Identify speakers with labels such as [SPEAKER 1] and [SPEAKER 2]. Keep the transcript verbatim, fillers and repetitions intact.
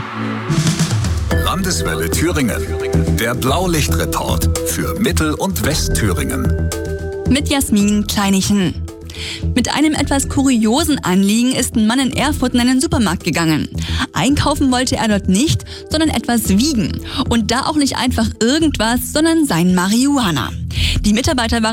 [SPEAKER 1] Landeswelle Thüringen. Der Blaulichtreport für Mittel- und Westthüringen.
[SPEAKER 2] Mit Jasmin Kleinichen. Mit einem etwas kuriosen Anliegen ist ein Mann in Erfurt in einen Supermarkt gegangen. Einkaufen wollte er dort nicht, sondern etwas wiegen. Und da auch nicht einfach irgendwas, sondern sein Marihuana. Die Mitarbeiter waren